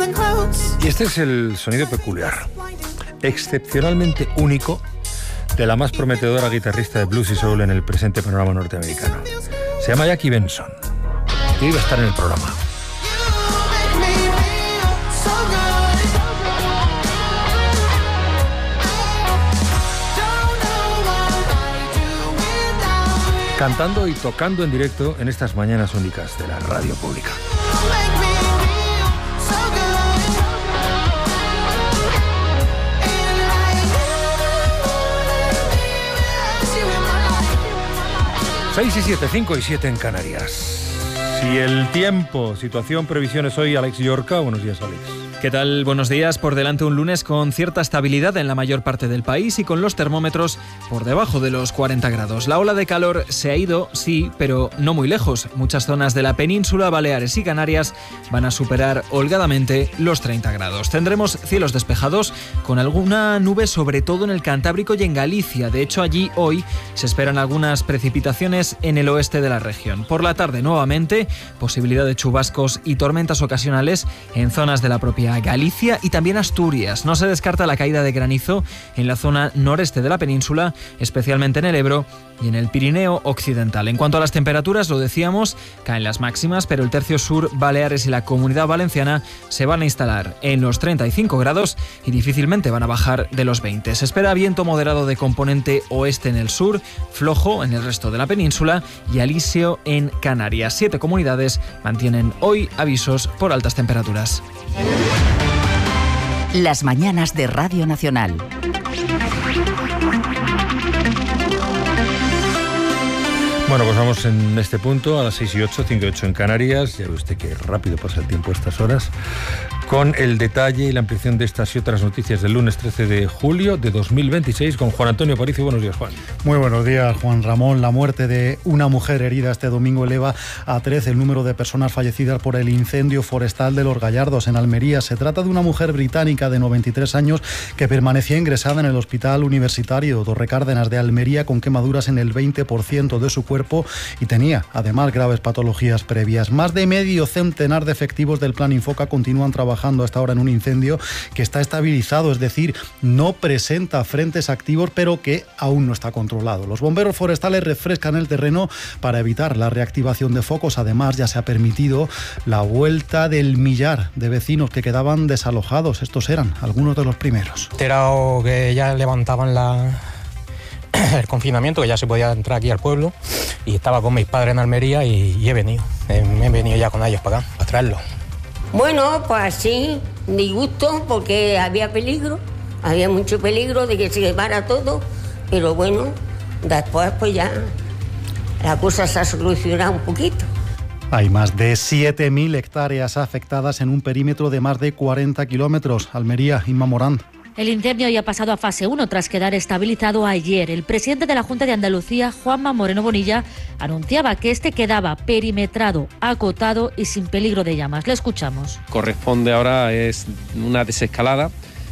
Y este es el sonido peculiar, excepcionalmente único, de la más prometedora guitarrista de blues y soul en el presente panorama norteamericano. Se llama Jackie Benson y iba a estar en el programa. Cantando y tocando en directo en estas mañanas únicas de la radio pública. Seis y 7, 5 y 7 en Canarias. Y el tiempo, situación, previsiones hoy, Alex Llorca. Buenos días, Alex. ¿Qué tal? Buenos días. Por delante un lunes con cierta estabilidad en la mayor parte del país y con los termómetros por debajo de los 40 grados. La ola de calor se ha ido, sí, pero no muy lejos. Muchas zonas de la península, Baleares y Canarias van a superar holgadamente los 30 grados. Tendremos cielos despejados con alguna nube, sobre todo en el Cantábrico y en Galicia. De hecho, allí hoy se esperan algunas precipitaciones en el oeste de la región. Por la tarde, nuevamente, posibilidad de chubascos y tormentas ocasionales en zonas de la propia Galicia y también Asturias. No se descarta la caída de granizo en la zona noreste de la península, especialmente en el Ebro y en el Pirineo occidental. En cuanto a las temperaturas, lo decíamos, caen las máximas, pero el tercio sur, Baleares y la Comunidad Valenciana se van a instalar en los 35 grados y difícilmente van a bajar de los 20. Se espera viento moderado de componente oeste en el sur, flojo en el resto de la península y alisio en Canarias. 7 comunidades mantienen hoy avisos por altas temperaturas. Las mañanas de Radio Nacional. Bueno, pues vamos en este punto a las 6 y 8, 5 y 8 en Canarias. Ya ve usted que rápido pasa el tiempo a estas horas. Con el detalle y la ampliación de estas y otras noticias del lunes 13 de julio de 2026 con Juan Antonio Aparicio. Buenos días, Juan. Muy buenos días, Juan Ramón. La muerte de una mujer herida este domingo eleva a 13 el número de personas fallecidas por el incendio forestal de Los Gallardos, en Almería. Se trata de una mujer británica de 93 años que permanecía ingresada en el Hospital Universitario Torre Cárdenas de Almería con quemaduras en el 20% de su cuerpo y tenía, además, graves patologías previas. Más de medio centenar de efectivos del Plan Infoca continúan trabajando hasta ahora en un incendio que está estabilizado, es decir, no presenta frentes activos, pero que aún no está controlado. Los bomberos forestales refrescan el terreno para evitar la reactivación de focos. Además, ya se ha permitido la vuelta del millar de vecinos que quedaban desalojados. Estos eran algunos de los primeros. Enterado que ya levantaban el confinamiento, que ya se podía entrar aquí al pueblo, y estaba con mis padres en Almería y he venido ya con ellos para acá, para traerlos. Bueno, pues sí, disgusto porque había peligro, había mucho peligro de que se quemara todo, pero bueno, después pues ya la cosa se ha solucionado un poquito. Hay más de 7.000 hectáreas afectadas en un perímetro de más de 40 kilómetros. Almería, Inma Morán. El incendio ya ha pasado a fase 1 tras quedar estabilizado ayer. El presidente de la Junta de Andalucía, Juanma Moreno Bonilla, anunciaba que este quedaba perimetrado, acotado y sin peligro de llamas. Le escuchamos. Corresponde ahora es una desescalada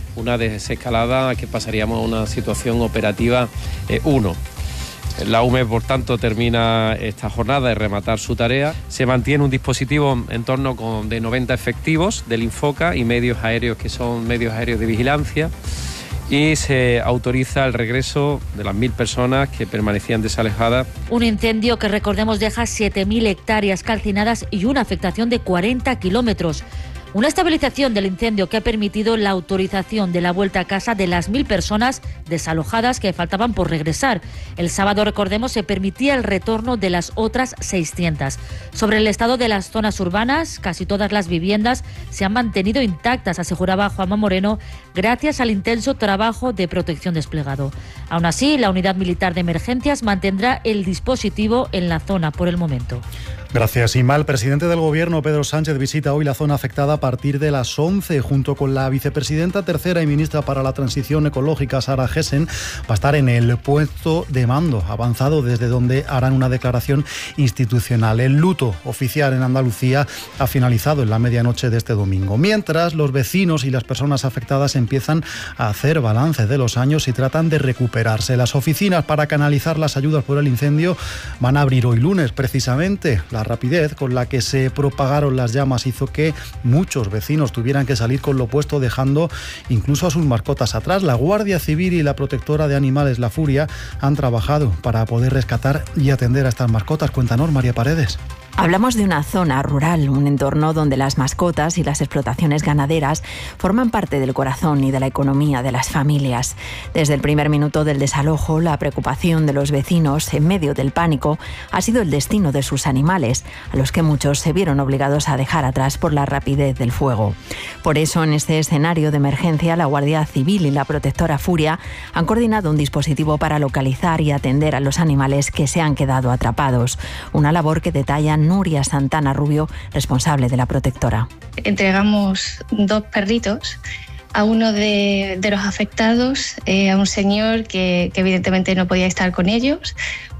que pasaríamos a una situación operativa 1. La UME, por tanto, termina esta jornada de rematar su tarea. Se mantiene un dispositivo en torno de 90 efectivos del Infoca y medios aéreos que son medios aéreos de vigilancia. Y se autoriza el regreso de las 1.000 personas que permanecían desalojadas. Un incendio que, recordemos, deja 7.000 hectáreas calcinadas y una afectación de 40 kilómetros. Una estabilización del incendio que ha permitido la autorización de la vuelta a casa de las 1.000 personas desalojadas que faltaban por regresar. El sábado, recordemos, se permitía el retorno de las otras 600. Sobre el estado de las zonas urbanas, casi todas las viviendas se han mantenido intactas, aseguraba Juanma Moreno, gracias al intenso trabajo de protección desplegado. Aún así, la Unidad Militar de Emergencias mantendrá el dispositivo en la zona por el momento. Gracias, Inma. El presidente del Gobierno, Pedro Sánchez, visita hoy la zona afectada a partir de las 11, junto con la vicepresidenta tercera y ministra para la Transición Ecológica, Sara Gessen. Va a estar en el puesto de mando avanzado, desde donde harán una declaración institucional. El luto oficial en Andalucía ha finalizado en la medianoche de este domingo. Mientras, los vecinos y las personas afectadas empiezan a hacer balance de los años y tratan de recuperarse. Las oficinas para canalizar las ayudas por el incendio van a abrir hoy lunes, precisamente. La rapidez con la que se propagaron las llamas hizo que muchos muchos vecinos tuvieran que salir con lo puesto, dejando incluso a sus mascotas atrás. La Guardia Civil y la protectora de animales, La Furia, han trabajado para poder rescatar y atender a estas mascotas. Cuéntanos, María Paredes. Hablamos de una zona rural, un entorno donde las mascotas y las explotaciones ganaderas forman parte del corazón y de la economía de las familias. Desde el primer minuto del desalojo, la preocupación de los vecinos en medio del pánico ha sido el destino de sus animales, a los que muchos se vieron obligados a dejar atrás por la rapidez del fuego. Por eso, en este escenario de emergencia, la Guardia Civil y la protectora Furia han coordinado un dispositivo para localizar y atender a los animales que se han quedado atrapados. Una labor que detalla Nuria Santana Rubio, responsable de la protectora. Entregamos 2 perritos a uno de los afectados, a un señor que evidentemente no podía estar con ellos.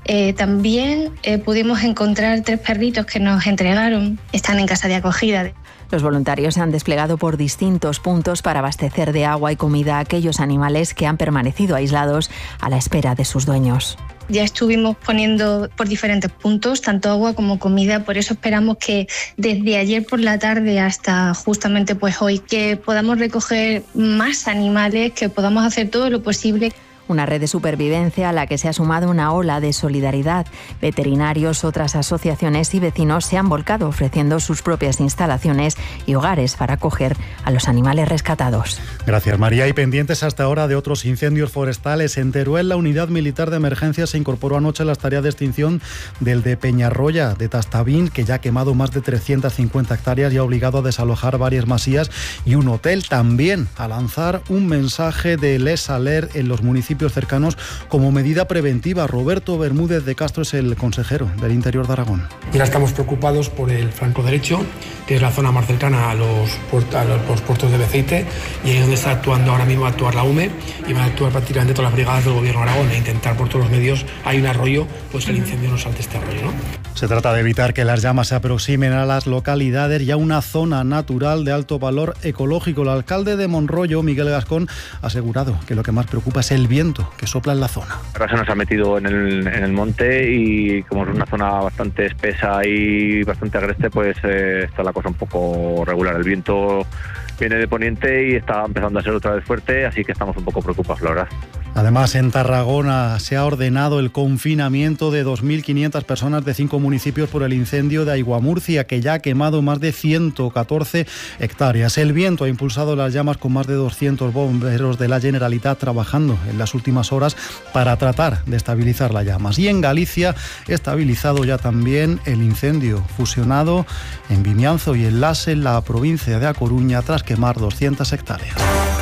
También pudimos encontrar 3 perritos que nos entregaron, están en casa de acogida. Los voluntarios se han desplegado por distintos puntos para abastecer de agua y comida a aquellos animales que han permanecido aislados a la espera de sus dueños. Ya estuvimos poniendo por diferentes puntos, tanto agua como comida, por eso esperamos que desde ayer por la tarde hasta justamente pues hoy, que podamos recoger más animales, que podamos hacer todo lo posible. Una red de supervivencia a la que se ha sumado una ola de solidaridad. Veterinarios, otras asociaciones y vecinos se han volcado ofreciendo sus propias instalaciones y hogares para acoger a los animales rescatados. Gracias, María. Y pendientes hasta ahora de otros incendios forestales. En Teruel, la unidad militar de emergencia se incorporó anoche a las tareas de extinción del de Peñarroya, de Tastavín, que ya ha quemado más de 350 hectáreas y ha obligado a desalojar varias masías y un hotel. También a lanzar un mensaje de Les Alert en los municipios cercanos como medida preventiva. Roberto Bermúdez de Castro es el consejero del Interior de Aragón. Ya estamos preocupados por el flanco derecho, que es la zona más cercana a los puertos de Beceite, y ahí es donde está actuando ahora mismo la UME, y van a actuar prácticamente todas las brigadas del Gobierno de Aragón e intentar por todos los medios, hay un arroyo, pues el incendio no salte este arroyo, ¿no? Se trata de evitar que las llamas se aproximen a las localidades y a una zona natural de alto valor ecológico. El alcalde de Monroyo, Miguel Gascón, ha asegurado que lo que más preocupa es el viento que sopla en la zona. Ahora se nos ha metido en el monte y como es una zona bastante espesa y bastante agreste, pues está la cosa un poco regular. El viento viene de poniente y está empezando a ser otra vez fuerte, así que estamos un poco preocupados, la verdad. Además, en Tarragona se ha ordenado el confinamiento de 2.500 personas de 5 municipios por el incendio de Aiguamurcia, que ya ha quemado más de 114 hectáreas. El viento ha impulsado las llamas con más de 200 bomberos de la Generalitat trabajando en las últimas horas para tratar de estabilizar las llamas. Y en Galicia, estabilizado ya también el incendio fusionado en Vimianzo y en Lase, en la provincia de A Coruña, tras quemar 200 hectáreas.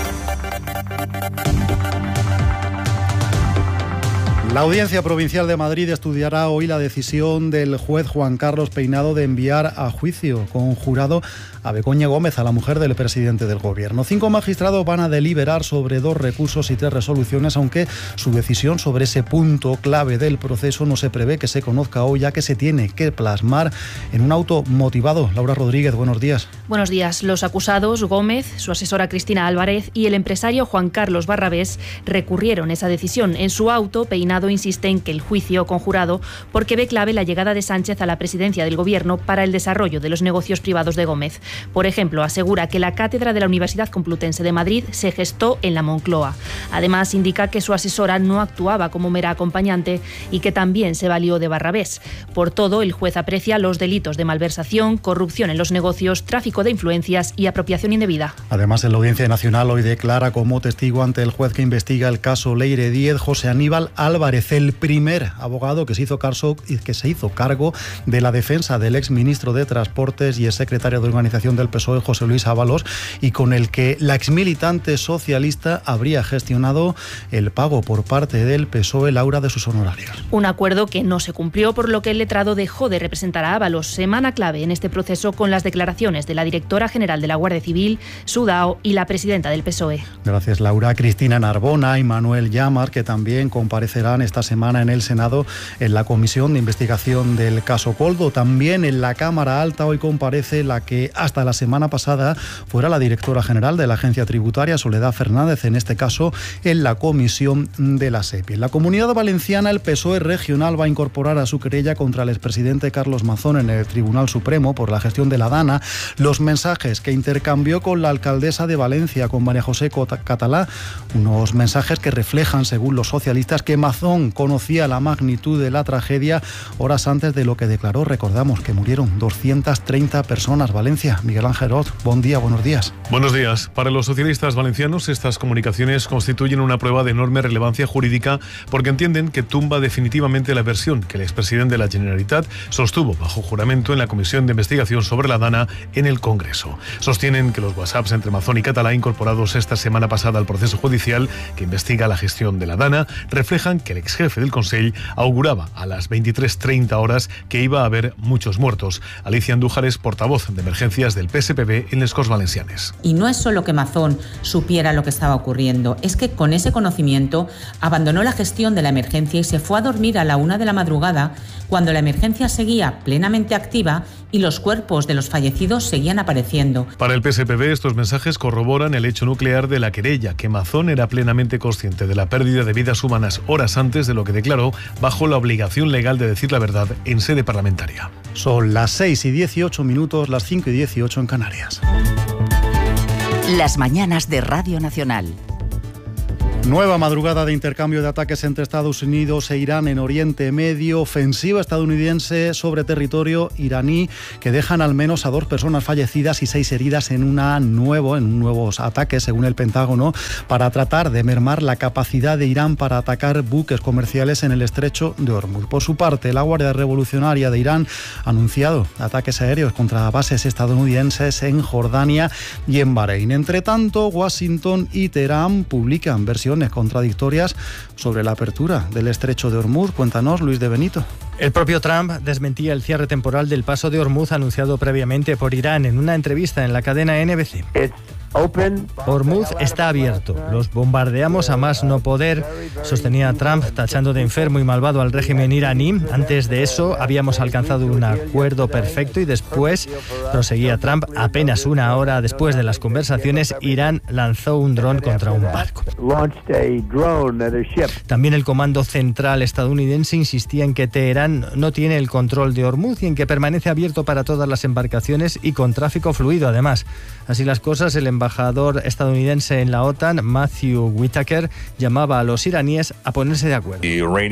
La Audiencia Provincial de Madrid estudiará hoy la decisión del juez Juan Carlos Peinado de enviar a juicio con jurado a Begoña Gómez, a la mujer del presidente del Gobierno. 5 magistrados van a deliberar sobre 2 recursos y 3 resoluciones, aunque su decisión sobre ese punto clave del proceso no se prevé que se conozca hoy, ya que se tiene que plasmar en un auto motivado. Laura Rodríguez, buenos días. Buenos días. Los acusados, Gómez, su asesora Cristina Álvarez y el empresario Juan Carlos Barrabés, recurrieron esa decisión. En su auto, Peinado insiste en que el juicio con jurado porque ve clave la llegada de Sánchez a la presidencia del Gobierno para el desarrollo de los negocios privados de Gómez. Por ejemplo, asegura que la cátedra de la Universidad Complutense de Madrid se gestó en la Moncloa. Además, indica que su asesora no actuaba como mera acompañante y que también se valió de Barrabés. Por todo, el juez aprecia los delitos de malversación, corrupción en los negocios, tráfico de influencias y apropiación indebida. Además, en la Audiencia Nacional hoy declara como testigo ante el juez que investiga el caso Leire Díez José Aníbal Álvarez, el primer abogado que se hizo cargo de la defensa del exministro de Transportes y el secretario de Organización del PSOE, José Luis Ábalos, y con el que la exmilitante socialista habría gestionado el pago por parte del PSOE, Laura, de sus honorarios. Un acuerdo que no se cumplió, por lo que el letrado dejó de representar a Ábalos. Semana clave en este proceso con las declaraciones de la directora general de la Guardia Civil, Sudao, y la presidenta del PSOE. Gracias, Laura. Cristina Narbona y Manuel Llamar, que también comparecerán esta semana en el Senado en la comisión de investigación del caso Coldo. También en la Cámara Alta hoy comparece la que ha hasta la semana pasada fuera la directora general de la Agencia Tributaria, Soledad Fernández, en este caso en la comisión de la SEPI. En la Comunidad Valenciana, el PSOE regional va a incorporar a su querella contra el expresidente Carlos Mazón en el Tribunal Supremo por la gestión de la Dana los mensajes que intercambió con la alcaldesa de Valencia, con María José Catalá, unos mensajes que reflejan, según los socialistas, que Mazón conocía la magnitud de la tragedia horas antes de lo que declaró. Recordamos que murieron 230 personas. Valencia, Miguel Ángel Ot, buen día, buenos días. Buenos días. Para los socialistas valencianos, estas comunicaciones constituyen una prueba de enorme relevancia jurídica porque entienden que tumba definitivamente la versión que el expresidente de la Generalitat sostuvo bajo juramento en la Comisión de Investigación sobre la Dana en el Congreso. Sostienen que los WhatsApps entre Mazón y Catalá, incorporados esta semana pasada al proceso judicial que investiga la gestión de la Dana, reflejan que el exjefe del Consell auguraba a las 23:30 horas que iba a haber muchos muertos. Alicia Andújar es portavoz de emergencias del PSPB en les Corts Valencianes. Y no es solo que Mazón supiera lo que estaba ocurriendo, es que con ese conocimiento abandonó la gestión de la emergencia y se fue a dormir a la 1 de la madrugada cuando la emergencia seguía plenamente activa y los cuerpos de los fallecidos seguían apareciendo. Para el PSPB, estos mensajes corroboran el hecho nuclear de la querella, que Mazón era plenamente consciente de la pérdida de vidas humanas horas antes de lo que declaró, bajo la obligación legal de decir la verdad en sede parlamentaria. Son las 6:18, las 5:18 en Canarias. Las mañanas de Radio Nacional. Nueva madrugada de intercambio de ataques entre Estados Unidos e Irán en Oriente Medio, ofensiva estadounidense sobre territorio iraní que dejan al menos a 2 personas fallecidas y 6 heridas en nuevos ataques, según el Pentágono, para tratar de mermar la capacidad de Irán para atacar buques comerciales en el estrecho de Hormuz. Por su parte, la Guardia Revolucionaria de Irán ha anunciado ataques aéreos contra bases estadounidenses en Jordania y en Bahrein. Entre tanto, Washington y Teherán publican versiones contradictorias sobre la apertura del estrecho de Hormuz. Cuéntanos, Luis de Benito. El propio Trump desmentía el cierre temporal del paso de Hormuz anunciado previamente por Irán en una entrevista en la cadena NBC. Hormuz está abierto. Los bombardeamos a más no poder, sostenía Trump, tachando de enfermo y malvado al régimen iraní. Antes de eso habíamos alcanzado un acuerdo perfecto y después, proseguía Trump, apenas una hora después de las conversaciones, Irán lanzó un dron contra un barco. También el Comando Central estadounidense insistía en que Teherán no tiene el control de Hormuz y en que permanece abierto para todas las embarcaciones y con tráfico fluido. Además, así las cosas, el embajador estadounidense en la OTAN, Matthew Whitaker, llamaba a los iraníes a ponerse de acuerdo.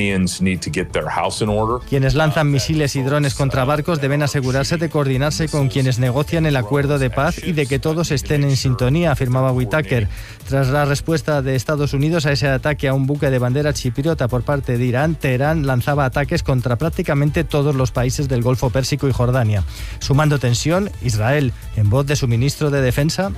Quienes lanzan misiles y drones contra barcos deben asegurarse de coordinarse con quienes negocian el acuerdo de paz y de que todos estén en sintonía, afirmaba Whitaker. Tras la respuesta de Estados Unidos a ese ataque a un buque de bandera chipriota por parte de Irán, Teherán lanzaba ataques contra prácticamente todos los países del Golfo Pérsico y Jordania. Sumando tensión, Israel, en voz de su ministro de Defensa,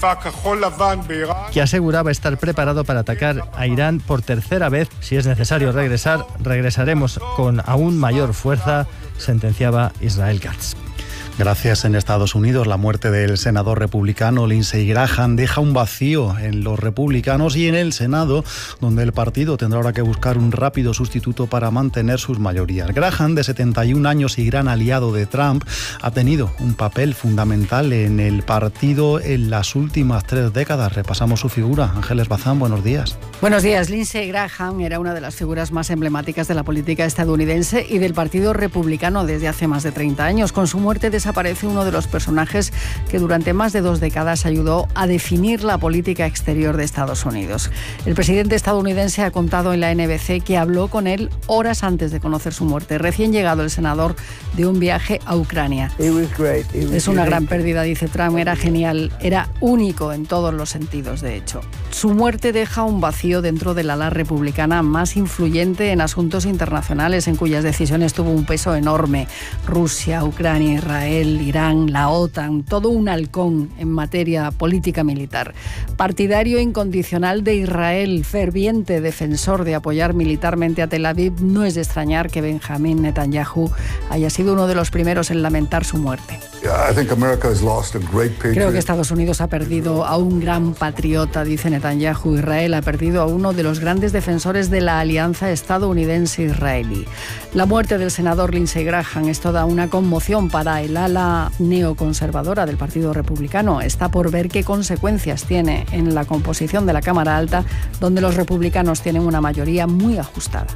que aseguraba estar preparado para atacar a Irán por tercera vez. Si es necesario regresaremos con aún mayor fuerza, sentenciaba Israel Katz. Gracias. En Estados Unidos, la muerte del senador republicano Lindsey Graham deja un vacío en los republicanos y en el Senado, donde el partido tendrá ahora que buscar un rápido sustituto para mantener sus mayorías. Graham, de 71 años y gran aliado de Trump, ha tenido un papel fundamental en el partido en las últimas 3 décadas. Repasamos su figura. Ángeles Bazán, buenos días. Buenos días. Lindsey Graham era una de las figuras más emblemáticas de la política estadounidense y del Partido Republicano desde hace más de 30 años. Con su muerte desaparece uno de los personajes que durante más de 2 décadas ayudó a definir la política exterior de Estados Unidos. El presidente estadounidense ha contado en la NBC que habló con él horas antes de conocer su muerte. Recién llegado el senador de un viaje a Ucrania. Es una gran pérdida, dice Trump. Era genial, era único en todos los sentidos, de hecho. Su muerte deja un vacío dentro del ala republicana más influyente en asuntos internacionales, en cuyas decisiones tuvo un peso enorme. Rusia, Ucrania, Israel, Irán, la OTAN, todo un halcón en materia política militar. Partidario incondicional de Israel, ferviente defensor de apoyar militarmente a Tel Aviv, no es de extrañar que Benjamín Netanyahu haya sido uno de los primeros en lamentar su muerte. Creo que Estados Unidos ha perdido a un gran patriota, dice Netanyahu. Israel ha perdido a uno de los grandes defensores de la alianza estadounidense-israelí. La muerte del senador Lindsey Graham es toda una conmoción para el ala neoconservadora del Partido Republicano. Está por ver qué consecuencias tiene en la composición de la Cámara Alta, donde los republicanos tienen una mayoría muy ajustada.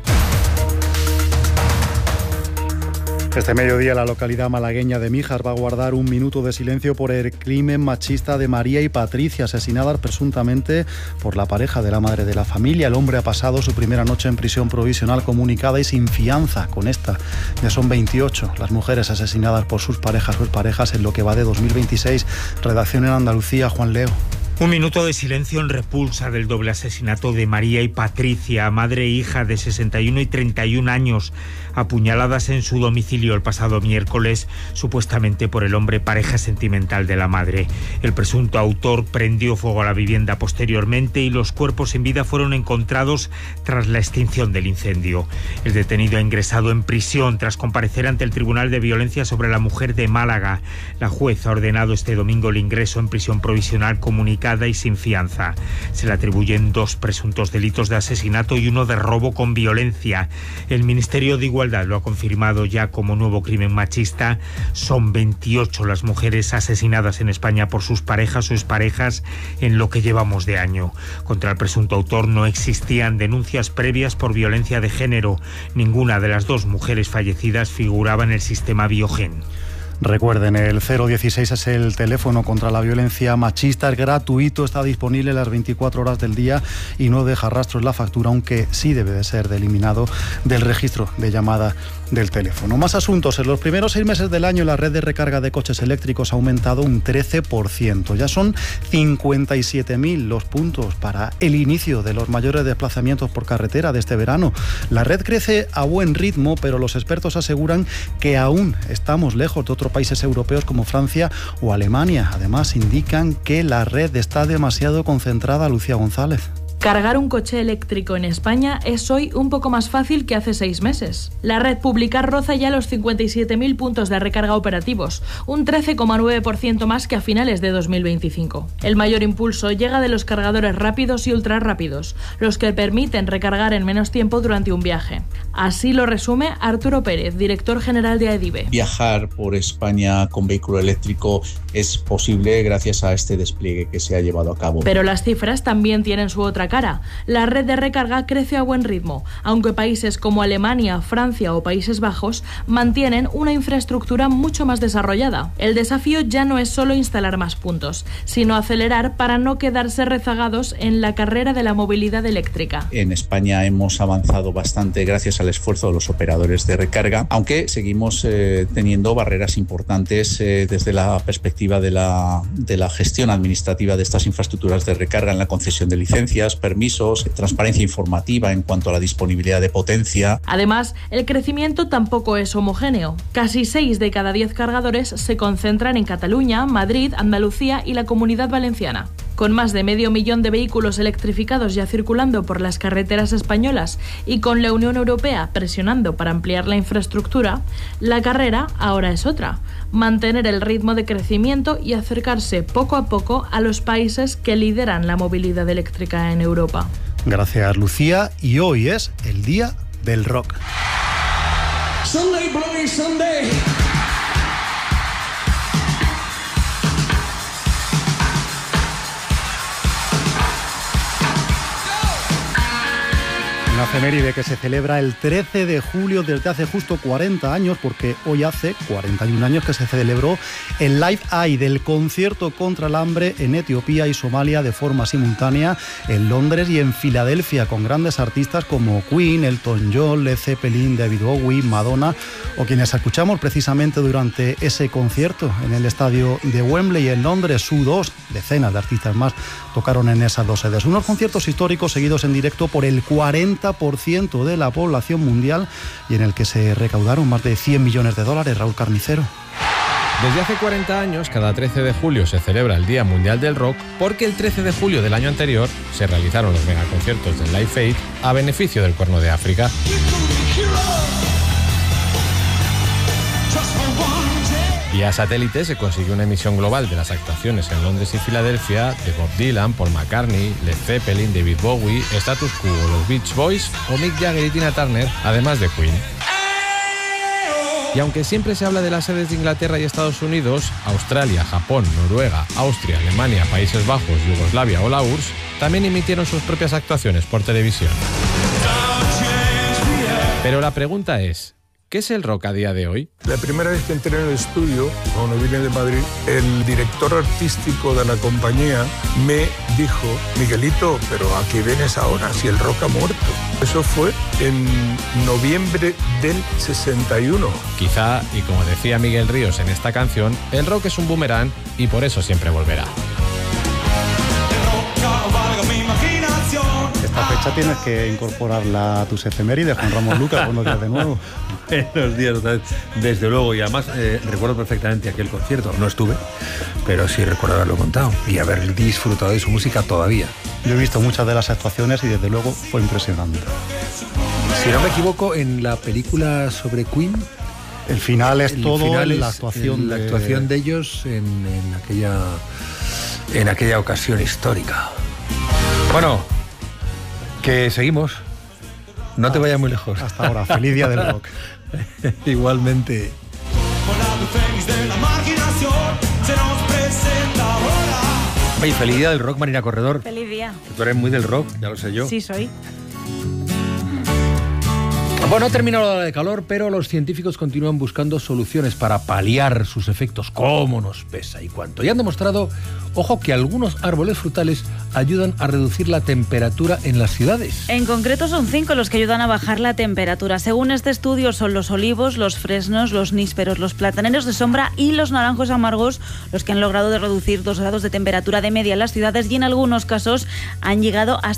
Este mediodía la localidad malagueña de Míjar va a guardar un minuto de silencio por el crimen machista de María y Patricia, asesinadas presuntamente por la pareja de la madre de la familia. El hombre ha pasado su primera noche en prisión provisional comunicada y sin fianza. Con esta ya son 28 las mujeres asesinadas por sus parejas o exparejas en lo que va de 2026. Redacción en Andalucía, Juan Leo. Un minuto de silencio en repulsa del doble asesinato de María y Patricia, madre e hija de 61 y 31 años, apuñaladas en su domicilio el pasado miércoles, supuestamente por el hombre pareja sentimental de la madre. El presunto autor prendió fuego a la vivienda posteriormente y los cuerpos sin vida fueron encontrados tras la extinción del incendio. El detenido ha ingresado en prisión tras comparecer ante el Tribunal de Violencia sobre la Mujer de Málaga. La juez ha ordenado este domingo el ingreso en prisión provisional comunicada y sin fianza. Se le atribuyen 2 presuntos delitos de asesinato y uno de robo con violencia. El Ministerio de Igualdad lo ha confirmado ya como nuevo crimen machista. Son 28 las mujeres asesinadas en España por sus parejas o exparejas en lo que llevamos de año. Contra el presunto autor no existían denuncias previas por violencia de género. Ninguna de las 2 mujeres fallecidas figuraba en el sistema Biogen. Recuerden, el 016 es el teléfono contra la violencia machista, es gratuito, está disponible las 24 horas del día y no deja rastros la factura, aunque sí debe de ser eliminado del registro de llamada del teléfono. Más asuntos. En los primeros 6 meses del año la red de recarga de coches eléctricos ha aumentado un 13%. Ya son 57.000 los puntos para el inicio de los mayores desplazamientos por carretera de este verano. La red crece a buen ritmo, pero los expertos aseguran que aún estamos lejos de otros países europeos como Francia o Alemania. Además, indican que la red está demasiado concentrada. Lucía González. Cargar un coche eléctrico en España es hoy un poco más fácil que hace 6 meses. La red pública roza ya los 57.000 puntos de recarga operativos, un 13,9% más que a finales de 2025. El mayor impulso llega de los cargadores rápidos y ultrarrápidos, los que permiten recargar en menos tiempo durante un viaje. Así lo resume Arturo Pérez, director general de AEDIVE. Viajar por España con vehículo eléctrico es posible gracias a este despliegue que se ha llevado a cabo. Pero las cifras también tienen su otra cara. La red de recarga crece a buen ritmo, aunque países como Alemania, Francia o Países Bajos mantienen una infraestructura mucho más desarrollada. El desafío ya no es solo instalar más puntos, sino acelerar para no quedarse rezagados en la carrera de la movilidad eléctrica. En España hemos avanzado bastante gracias al esfuerzo de los operadores de recarga, aunque seguimos teniendo barreras importantes desde la perspectiva de la gestión administrativa de estas infraestructuras de recarga en la concesión de licencias, permisos, transparencia informativa en cuanto a la disponibilidad de potencia. Además, el crecimiento tampoco es homogéneo. Casi 6 de cada 10 cargadores se concentran en Cataluña, Madrid, Andalucía y la Comunidad Valenciana. Con más de 500.000 de vehículos electrificados ya circulando por las carreteras españolas y con la Unión Europea presionando para ampliar la infraestructura, la carrera ahora es otra: mantener el ritmo de crecimiento y acercarse poco a poco a los países que lideran la movilidad eléctrica en Europa. Gracias, Lucía. Y hoy es el Día del Rock. Sunday, Bloody Sunday. Una efeméride que se celebra el 13 de julio desde hace justo 40 años, porque hoy hace 41 años que se celebró el Live Aid, el concierto contra el hambre en Etiopía y Somalia de forma simultánea en Londres y en Filadelfia, con grandes artistas como Queen, Elton John, Led Zeppelin, David Bowie, Madonna, o quienes escuchamos precisamente durante ese concierto en el estadio de Wembley en Londres. U2, decenas de artistas más tocaron en esas 2 sedes. Unos conciertos históricos seguidos en directo por el 40% de la población mundial y en el que se recaudaron más de $100 millones. Raúl Carnicero. Desde hace 40 años, cada 13 de julio se celebra el Día Mundial del Rock porque el 13 de julio del año anterior se realizaron los megaconciertos del Live Aid a beneficio del Cuerno de África. Vía satélite se consiguió una emisión global de las actuaciones en Londres y Filadelfia de Bob Dylan, Paul McCartney, Led Zeppelin, David Bowie, Status Quo, los Beach Boys o Mick Jagger y Tina Turner, además de Queen. Y aunque siempre se habla de las sedes de Inglaterra y Estados Unidos, Australia, Japón, Noruega, Austria, Alemania, Países Bajos, Yugoslavia o la URSS también emitieron sus propias actuaciones por televisión. Pero la pregunta es, ¿qué es el rock a día de hoy? La primera vez que entré en el estudio, cuando vine de Madrid, el director artístico de la compañía me dijo: Miguelito, pero ¿a qué vienes ahora si el rock ha muerto? Eso fue en noviembre del 61. Quizá, y como decía Miguel Ríos en esta canción, el rock es un boomerang y por eso siempre volverá. Esta fecha tienes que incorporarla a tus efemérides, Juan Ramón Lucas. Buenos días de nuevo. Buenos días, desde luego, y además recuerdo perfectamente aquel concierto. No estuve, pero sí recuerdo haberlo contado y haber disfrutado de su música todavía. Yo he visto muchas de las actuaciones y desde luego fue impresionante. Si no me equivoco, en la película sobre Queen, el final es la actuación de ellos en aquella ocasión histórica. Bueno, que seguimos. No te vayas muy lejos. Hasta ahora. Feliz día del rock. Igualmente. Oye, feliz día del rock, Marina Corredor. Feliz día. Que tú eres muy del rock, ya lo sé yo. Sí, soy. Bueno, ha terminado la ola de calor, pero los científicos continúan buscando soluciones para paliar sus efectos. ¿Cómo nos pesa y cuánto? Y han demostrado, ojo, que algunos árboles frutales ayudan a reducir la temperatura en las ciudades. En concreto son 5 los que ayudan a bajar la temperatura. Según este estudio son los olivos, los fresnos, los nísperos, los plataneros de sombra y los naranjos amargos los que han logrado reducir 2 grados de temperatura de media en las ciudades y en algunos casos han llegado hasta